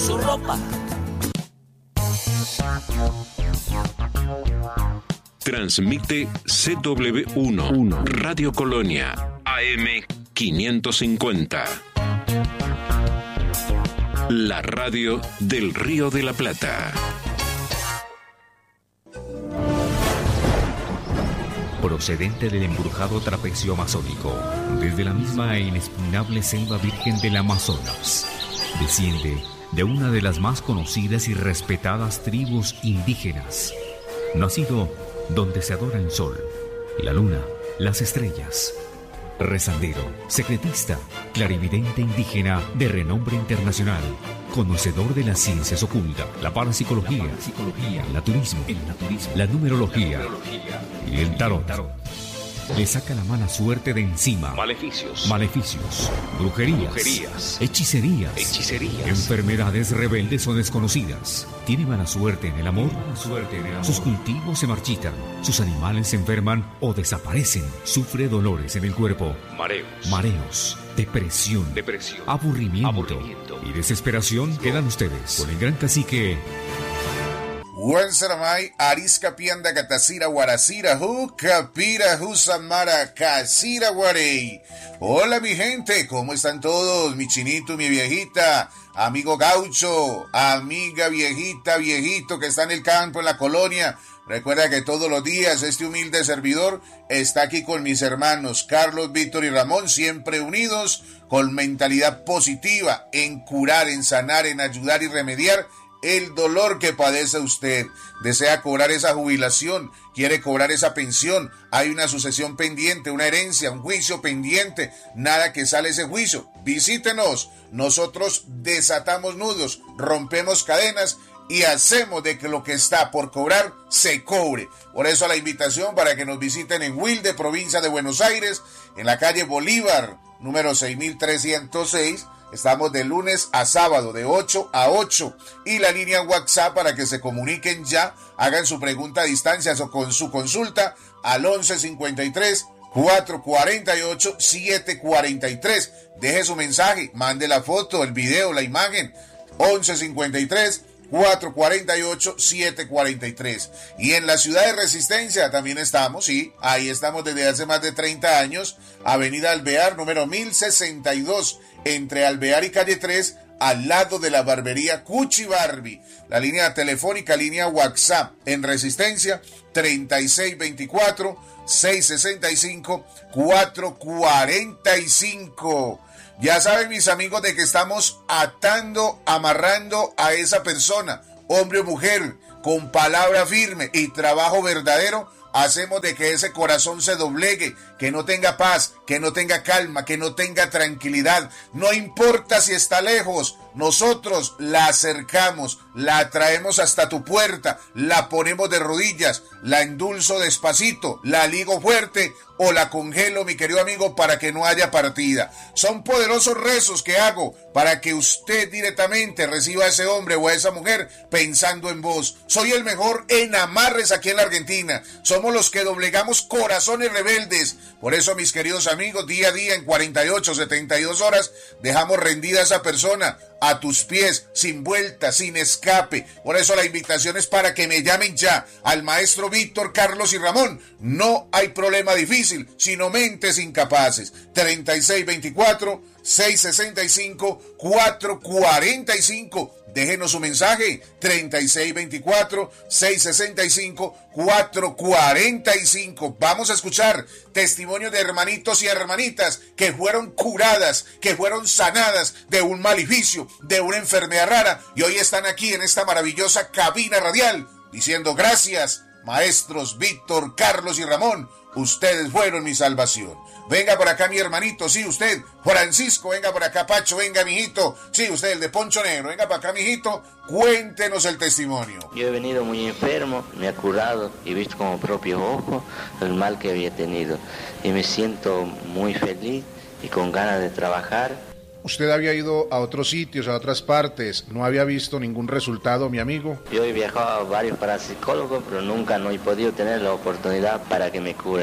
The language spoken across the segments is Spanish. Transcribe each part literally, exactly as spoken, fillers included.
su ropa. Transmite C W uno, Radio Colonia, A M quinientos cincuenta. La radio del Río de la Plata. Procedente del embrujado trapecio amazónico, desde la misma e inexpugnable selva virgen del Amazonas, desciende de una de las más conocidas y respetadas tribus indígenas, nacido donde se adora el sol, la luna, las estrellas. Rezandero, secretista, clarividente indígena de renombre internacional, conocedor de las ciencias ocultas, la parapsicología, la psicología, el naturismo, el naturismo, la numerología, numerología y el tarot. Le saca la mala suerte de encima. Maleficios. Maleficios. Brujerías. Brujerías. Hechicerías. Hechicerías. Enfermedades rebeldes o desconocidas. Tiene mala suerte en el amor. Mala suerte en el amor. Sus cultivos se marchitan. Sus animales se enferman o desaparecen. Sufre dolores en el cuerpo. Mareos. Mareos. Depresión. Depresión. Aburrimiento. Aburrimiento. Y desesperación. Quedan ustedes con el gran cacique Huanzaramay, Arisca Pianda Catacira Guaracira, Jucapira, Jusamara, Casira Guarey. Hola mi gente, ¿cómo están todos? Mi chinito, mi viejita, amigo gaucho, amiga viejita, viejito que está en el campo, en la colonia. Recuerda que todos los días este humilde servidor está aquí con mis hermanos Carlos, Víctor y Ramón, siempre unidos, con mentalidad positiva, en curar, en sanar, en ayudar y remediar el dolor que padece usted. Desea cobrar esa jubilación, quiere cobrar esa pensión, hay una sucesión pendiente, una herencia, un juicio pendiente, nada que sale ese juicio. Visítenos, nosotros desatamos nudos, rompemos cadenas y hacemos de que lo que está por cobrar se cobre. Por eso la invitación para que nos visiten en Wilde, provincia de Buenos Aires, en la calle Bolívar, número seis mil trescientos seis. Estamos de lunes a sábado, de ocho a ocho. Y la línea WhatsApp para que se comuniquen ya, hagan su pregunta a distancia o con su consulta al once cincuenta y tres, cuatrocientos cuarenta y ocho, setecientos cuarenta y tres. Deje su mensaje, mande la foto, el video, la imagen. once cincuenta y tres, cuatrocientos cuarenta y ocho, setecientos cuarenta y tres. Y en la ciudad de Resistencia también estamos, sí, ahí estamos desde hace más de treinta años, Avenida Alvear, número mil sesenta y dos, entre Alvear y Calle tres, al lado de la barbería Cuchi Barbie. La línea telefónica, línea WhatsApp en Resistencia, treinta y seis veinticuatro, seiscientos sesenta y cinco, cuatrocientos cuarenta y cinco. Ya saben mis amigos de que estamos atando, amarrando a esa persona, hombre o mujer, con palabra firme y trabajo verdadero, hacemos de que ese corazón se doblegue, que no tenga paz, que no tenga calma, que no tenga tranquilidad. No importa si está lejos, nosotros la acercamos, la traemos hasta tu puerta, la ponemos de rodillas, la endulzo despacito, la ligo fuerte o la congelo, mi querido amigo, para que no haya partida. Son poderosos rezos que hago para que usted directamente reciba a ese hombre o a esa mujer pensando en vos. Soy el mejor en amarres aquí en la Argentina. Somos los que doblegamos corazones rebeldes. Por eso, mis queridos amigos, día a día en cuarenta y ocho, setenta y dos horas dejamos rendida a esa persona a tus pies, sin vuelta, sin escape. Por eso la invitación es para que me llamen ya al maestro Víctor, Carlos y Ramón. No hay problema difícil, sino mentes incapaces. treinta y seis veinticuatro, seiscientos sesenta y cinco, cuatrocientos cuarenta y cinco. Déjenos su mensaje, treinta y seis veinticuatro, seiscientos sesenta y cinco, cuatrocientos cuarenta y cinco. Vamos a escuchar testimonios de hermanitos y hermanitas que fueron curadas, que fueron sanadas de un maleficio, de una enfermedad rara, y hoy están aquí en esta maravillosa cabina radial diciendo gracias, maestros Víctor, Carlos y Ramón. Ustedes fueron mi salvación. Venga por acá mi hermanito, sí, usted, Francisco, venga por acá, Pacho, venga mijito, sí, usted, el de Poncho Negro, venga por acá mijito, cuéntenos el testimonio. Yo he venido muy enfermo, me ha curado y he visto con mis propios ojos el mal que había tenido. Y me siento muy feliz y con ganas de trabajar. Usted había ido a otros sitios, a otras partes, ¿no había visto ningún resultado, mi amigo? Yo he viajado a varios parapsicólogos, pero nunca no he podido tener la oportunidad para que me curen.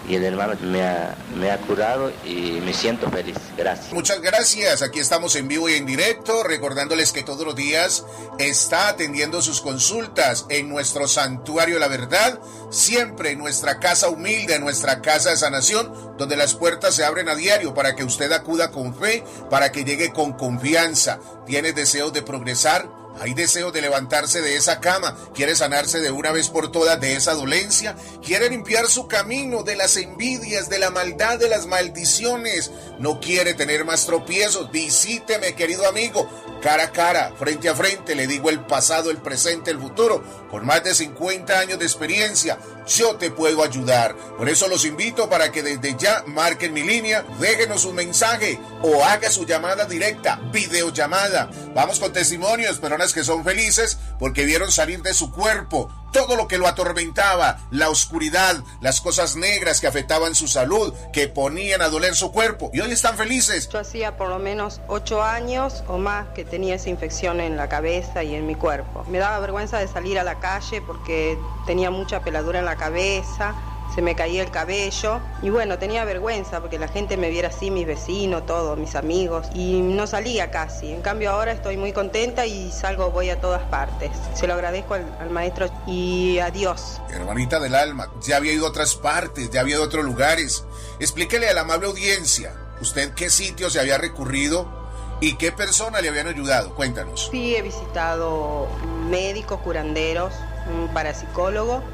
y el hermano me ha, me ha curado y me siento feliz. Gracias. Muchas gracias. Aquí estamos en vivo y en directo, recordándoles que todos los días está atendiendo sus consultas en nuestro Santuario de la Verdad, siempre en nuestra casa humilde, en nuestra casa de sanación, donde las puertas se abren a diario para que usted acuda con fe, para que llegue con confianza. ¿Tiene deseos de progresar? ¿Hay deseo de levantarse de esa cama? ¿Quiere sanarse de una vez por todas de esa dolencia? ¿Quiere limpiar su camino de las envidias, de la maldad, de las maldiciones? ¿No quiere tener más tropiezos? Visíteme, querido amigo, cara a cara, frente a frente. Le digo el pasado, el presente, el futuro. Con más de cincuenta años de experiencia, yo te puedo ayudar. Por eso los invito para que desde ya marquen mi línea, déjenos un mensaje o haga su llamada directa, videollamada. Vamos con testimonios, personas que son felices porque vieron salir de su cuerpo todo lo que lo atormentaba, la oscuridad, las cosas negras que afectaban su salud, que ponían a doler su cuerpo, y hoy están felices. Yo hacía por lo menos ocho años o más que tenía esa infección en la cabeza y en mi cuerpo. Me daba vergüenza de salir a la calle porque tenía mucha peladura en la cabeza, se me caía el cabello y bueno, tenía vergüenza porque la gente me viera así, mis vecinos, todos, mis amigos, y no salía casi. En cambio ahora estoy muy contenta y salgo, voy a todas partes. Se lo agradezco al, al maestro y a Dios. Hermanita del alma, ya había ido a otras partes, ya había ido a otros lugares. Explíquele a la amable audiencia, ¿usted qué sitio se había recurrido y qué personas le habían ayudado? Cuéntanos. Sí, he visitado médicos, curanderos, un parapsicólogo,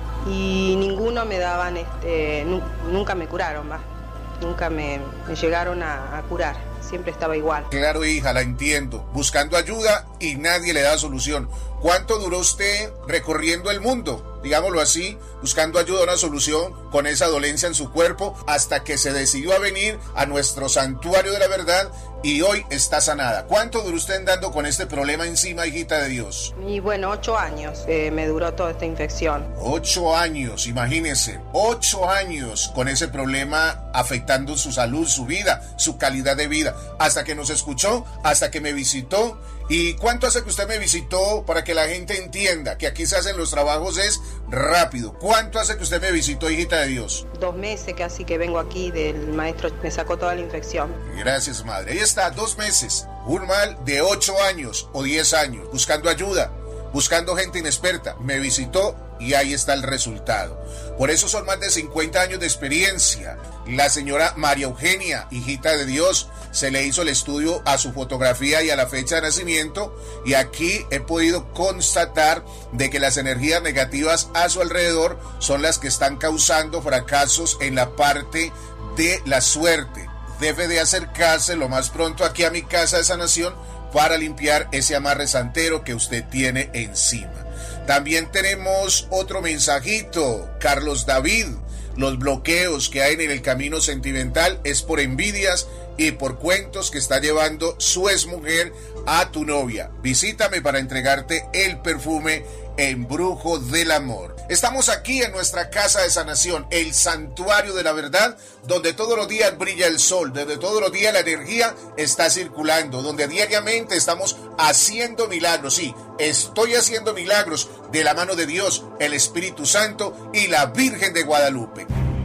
y ninguno me daban, este, nu- nunca me curaron, va, nunca me, me llegaron a, a curar, siempre estaba igual. Claro, hija, la entiendo, buscando ayuda y nadie le da solución. ¿Cuánto duró usted recorriendo el mundo, digámoslo así, buscando ayuda, una solución con esa dolencia en su cuerpo, hasta que se decidió a venir a nuestro Santuario de la Verdad y hoy está sanada? ¿Cuánto duró usted andando con este problema encima, hijita de Dios? Y bueno, ocho años eh, me duró toda esta infección. Ocho años, imagínense, ocho años con ese problema afectando su salud, su vida, su calidad de vida, hasta que nos escuchó, hasta que me visitó. ¿Y cuánto hace que usted me visitó? Para que la gente entienda que aquí se hacen los trabajos es rápido. ¿Cuánto hace que usted me visitó, hijita de Dios? Dos meses casi que vengo aquí, del maestro me sacó toda la infección. Gracias, madre. Ahí está, dos meses. Un mal de ocho años o diez años, buscando ayuda, buscando gente inexperta. Me visitó y ahí está el resultado. Por eso son más de cincuenta años de experiencia. La señora María Eugenia, hijita de Dios, se le hizo el estudio a su fotografía y a la fecha de nacimiento, y aquí he podido constatar de que las energías negativas a su alrededor son las que están causando fracasos en la parte de la suerte. Debe de acercarse lo más pronto aquí a mi casa de sanación para limpiar ese amarre santero que usted tiene encima. También tenemos otro mensajito. Carlos David, los bloqueos que hay en el camino sentimental es por envidias y por cuentos que está llevando su exmujer a tu novia. Visítame para entregarte el perfume Embrujo del Amor. Estamos aquí en nuestra casa de sanación, el Santuario de la Verdad, donde todos los días brilla el sol, donde todos los días la energía está circulando, donde diariamente estamos haciendo milagros. Sí, estoy haciendo milagros de la mano de Dios, el Espíritu Santo y la Virgen de Guadalupe.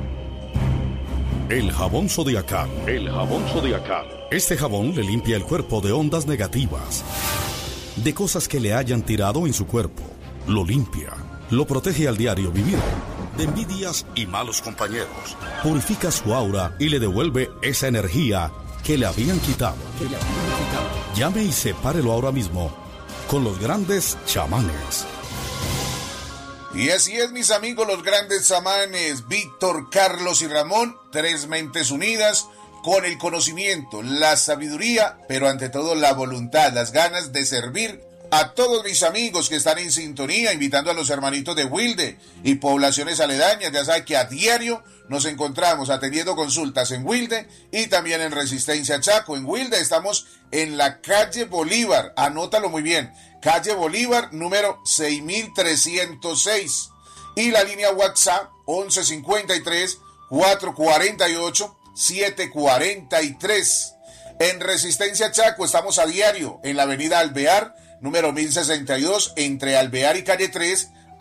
El jabón zodiacal. El jabón zodiacal. Este jabón le limpia el cuerpo de ondas negativas, de cosas que le hayan tirado en su cuerpo. Lo limpia, lo protege al diario vivir de envidias y malos compañeros. Purifica su aura y le devuelve esa energía que le habían quitado. Que le habían quitado. Llame y sepárelo ahora mismo con los grandes chamanes. Y así es, mis amigos, los grandes chamanes Víctor, Carlos y Ramón, tres mentes unidas con el conocimiento, la sabiduría, pero ante todo la voluntad, las ganas de servir a todos mis amigos que están en sintonía, invitando a los hermanitos de Wilde y poblaciones aledañas. Ya saben que a diario nos encontramos atendiendo consultas en Wilde y también en Resistencia Chaco. En Wilde estamos en la calle Bolívar, anótalo muy bien, calle Bolívar número seis mil trescientos seis, y la línea WhatsApp once cincuenta y tres, cuatrocientos cuarenta y ocho, setecientos cuarenta y tres. En Resistencia Chaco estamos a diario en la avenida Alvear número mil sesenta y dos, entre Alvear y calle tres,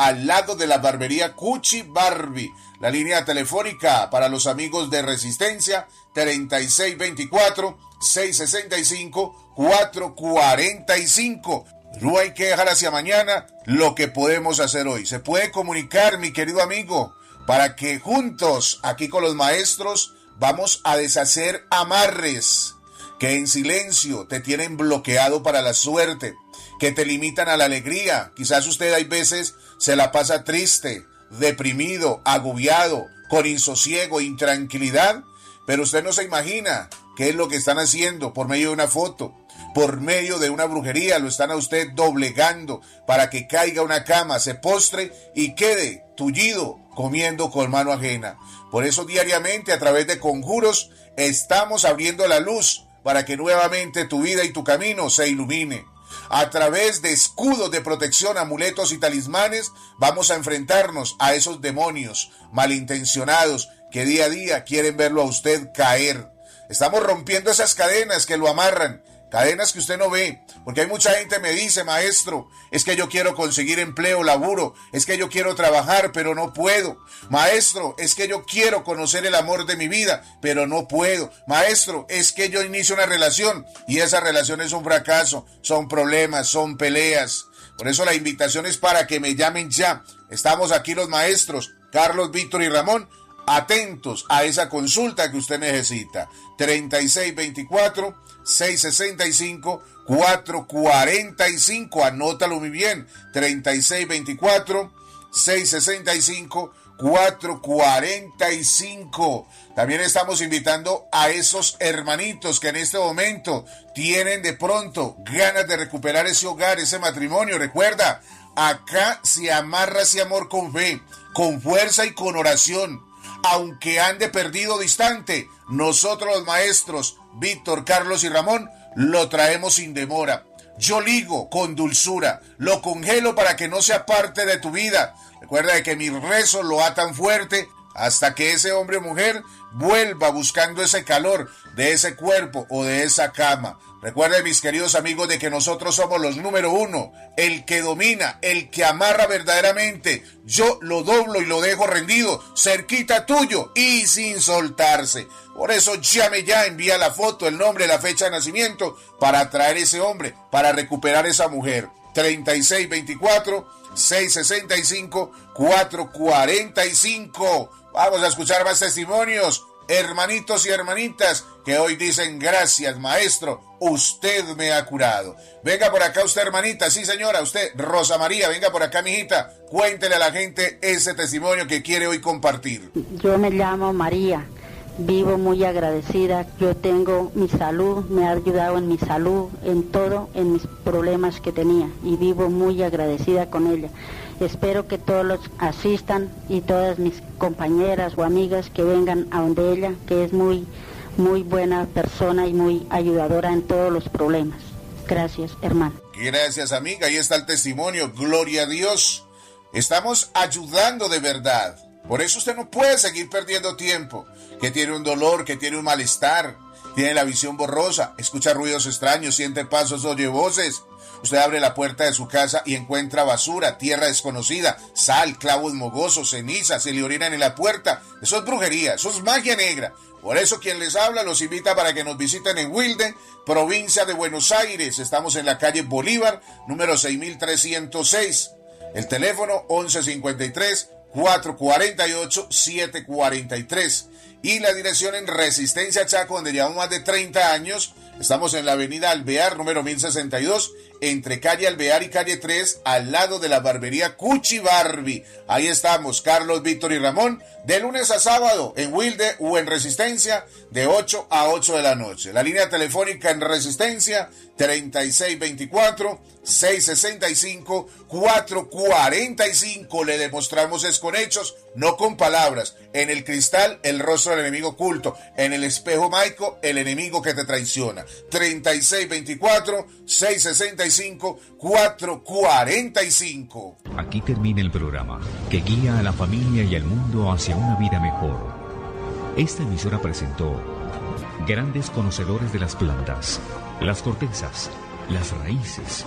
al lado de la barbería Cuchi Barbie. La línea telefónica para los amigos de Resistencia, treinta y seis veinticuatro, seiscientos sesenta y cinco, cuatrocientos cuarenta y cinco. No hay que dejar hacia mañana lo que podemos hacer hoy. Se puede comunicar, mi querido amigo, para que juntos, aquí con los maestros, vamos a deshacer amarres que en silencio te tienen bloqueado para la suerte, que te limitan a la alegría. Quizás usted hay veces se la pasa triste, deprimido, agobiado, con insosiego, intranquilidad, pero usted no se imagina qué es lo que están haciendo por medio de una foto, por medio de una brujería. Lo están a usted doblegando para que caiga a una cama, se postre y quede tullido comiendo con mano ajena. Por eso diariamente a través de conjuros estamos abriendo la luz para que nuevamente tu vida y tu camino se ilumine. A través de escudos de protección, amuletos y talismanes vamos a enfrentarnos a esos demonios malintencionados que día a día quieren verlo a usted caer. Estamos rompiendo esas cadenas que lo amarran, cadenas que usted no ve, porque hay mucha gente me dice, maestro, es que yo quiero conseguir empleo, laburo, es que yo quiero trabajar, pero no puedo. Maestro, es que yo quiero conocer el amor de mi vida, pero no puedo. Maestro, es que yo inicio una relación y esa relación es un fracaso, son problemas, son peleas. Por eso la invitación es para que me llamen ya. Estamos aquí los maestros, Carlos, Víctor y Ramón, atentos a esa consulta que usted necesita. treinta y seis veinticuatro, seiscientos sesenta y cinco, cuatrocientos cuarenta y cinco. Anótalo muy bien. treinta y seis veinticuatro, seiscientos sesenta y cinco, cuatrocientos cuarenta y cinco. También estamos invitando a esos hermanitos que en este momento tienen de pronto ganas de recuperar ese hogar, ese matrimonio. Recuerda, acá se amarra ese amor con fe, con fuerza y con oración. Aunque ande perdido distante, nosotros los maestros, Víctor, Carlos y Ramón, lo traemos sin demora. Yo ligo con dulzura, lo congelo para que no sea parte de tu vida. Recuerda de que mis rezos lo atan fuerte hasta que ese hombre o mujer vuelva buscando ese calor de ese cuerpo o de esa cama. Recuerden, mis queridos amigos, de que nosotros somos los número uno, el que domina, el que amarra verdaderamente. Yo lo doblo y lo dejo rendido, cerquita tuyo y sin soltarse. Por eso llame ya, envía la foto, el nombre, la fecha de nacimiento para traer ese hombre, para recuperar esa mujer. treinta y seis veinticuatro, seiscientos sesenta y cinco, cuatrocientos cuarenta y cinco. Vamos a escuchar más testimonios. Hermanitos y hermanitas que hoy dicen gracias, maestro, usted me ha curado. Venga por acá usted, hermanita, sí señora, usted, Rosa María, venga por acá, mijita, cuéntele a la gente ese testimonio que quiere hoy compartir. Yo me llamo María, vivo muy agradecida, yo tengo mi salud, me ha ayudado en mi salud, en todo, en mis problemas que tenía y vivo muy agradecida con ella. Espero que todos los asistan y todas mis compañeras o amigas que vengan a donde ella, que es muy, muy buena persona y muy ayudadora en todos los problemas. Gracias, hermano. Gracias, amiga. Ahí está el testimonio. Gloria a Dios. Estamos ayudando de verdad. Por eso usted no puede seguir perdiendo tiempo. Que tiene un dolor, que tiene un malestar, tiene la visión borrosa, escucha ruidos extraños, siente pasos, oye voces. Usted abre la puerta de su casa y encuentra basura, tierra desconocida, sal, clavos mogosos, ceniza, se le orinan en la puerta. Eso es brujería, eso es magia negra. Por eso quien les habla los invita para que nos visiten en Wilde, provincia de Buenos Aires. Estamos en la calle Bolívar, número seis mil trescientos seis. El teléfono once cincuenta y tres, cuatrocientos cuarenta y ocho, setecientos cuarenta y tres. Y la dirección en Resistencia Chaco, donde llevamos más de treinta años. Estamos en la avenida Alvear, número mil sesenta y dos, entre calle Alvear y calle tres, al lado de la barbería Cuchi Barbie. Ahí estamos, Carlos, Víctor y Ramón, de lunes a sábado, en Wilde o en Resistencia, de ocho a ocho de la noche. La línea telefónica en Resistencia, treinta y seis veinticuatro, seiscientos sesenta y cinco, cuatrocientos cuarenta y cinco. Le demostramos es con hechos, no con palabras. En el cristal, el rostro del enemigo oculto. En el espejo mágico, el enemigo que te traiciona. treinta y seis veinticuatro, seiscientos sesenta y cinco, cuatrocientos cuarenta y cinco. Aquí termina el programa que guía a la familia y al mundo hacia una vida mejor. Esta emisora presentó grandes conocedores de las plantas, las cortezas, las raíces,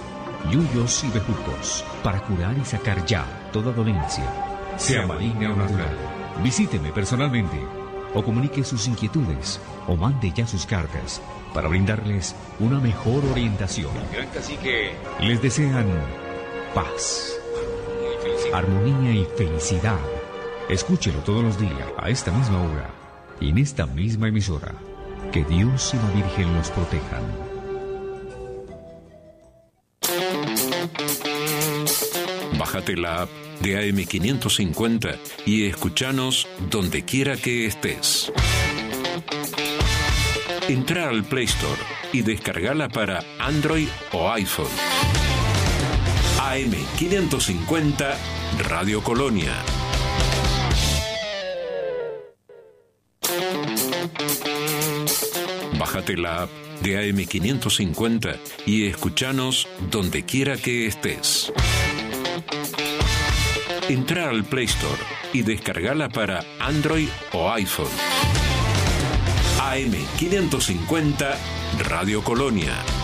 yuyos y bejucos, para curar y sacar ya toda dolencia, sea maligna o natural. Visíteme personalmente o comunique sus inquietudes o mande ya sus cartas para brindarles una mejor orientación. El gran cacique les desean paz, armonía y felicidad. Escúchelo todos los días a esta misma hora y en esta misma emisora. Que Dios y la Virgen los protejan. Bájate la app de A M quinientos cincuenta y escuchanos donde quiera que estés. Entra al Play Store y descargala para Android o iPhone. A M quinientos cincuenta Radio Colonia. Bájate la app de A M quinientos cincuenta y escuchanos donde quiera que estés. Entra al Play Store y descargala para Android o iPhone. A M quinientos cincuenta Radio Colonia.